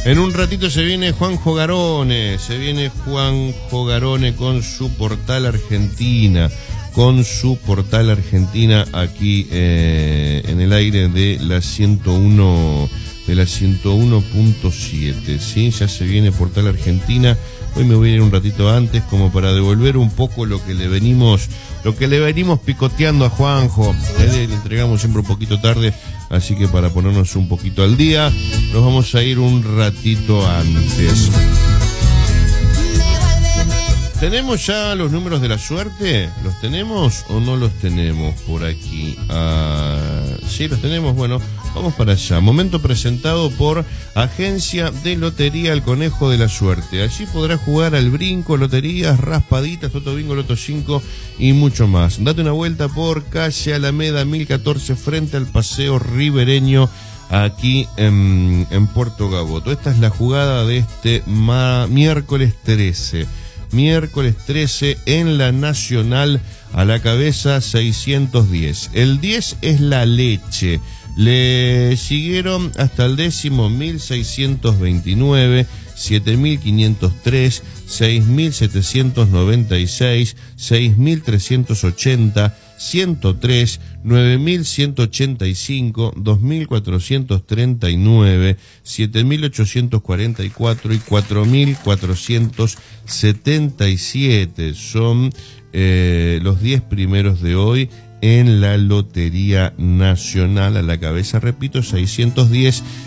En un ratito se viene Juanjo Garone, con su Portal Argentina, aquí en el aire de la 101.7, ¿sí? Ya se viene Portal Argentina. Hoy me voy a ir un ratito antes como para devolver un poco lo que le venimos picoteando a Juanjo. Le entregamos siempre un poquito tarde, así que para ponernos un poquito al día, nos vamos a ir un ratito antes. ¿Tenemos ya los números de la suerte? ¿Los tenemos o no los tenemos por aquí? Sí, los tenemos. Bueno, vamos para allá. Momento presentado por Agencia de Lotería El Conejo de la Suerte. Allí podrás jugar al brinco, loterías, raspaditas, Toto Bingo, Loto 5 y mucho más. Date una vuelta por calle Alameda 1014 frente al Paseo Ribereño, aquí en Puerto Gaboto. Esta es la jugada de este miércoles 13 en la Nacional, a la cabeza 610. El 10 es la leche. Le siguieron hasta el décimo 1629, 7503, 6796, 6380, 103, 9185, 2439, 7844 y 4477. Son los 10 primeros de hoy en la Lotería Nacional, a la cabeza, repito, 610